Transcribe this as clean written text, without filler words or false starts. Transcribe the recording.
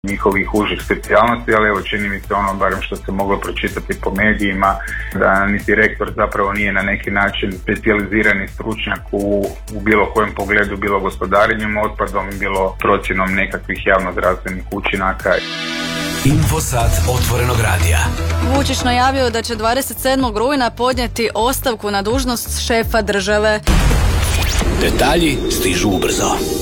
njihovih užih specijalnosti, ali evo čini mi se ono, barem što se moglo pročitati po medijima, da niti rektor zapravo nije na neki način specijalizirani stručnjak u bilo kojem pogledu, bilo gospodarenjem otpadom, bilo procjenom nekakvih javnozdravstvenih učinaka. Infosat otvorenog radija. Vučić najavio da će 27. rujna podnijeti ostavku na dužnost šefa države. Detalji stižu ubrzo.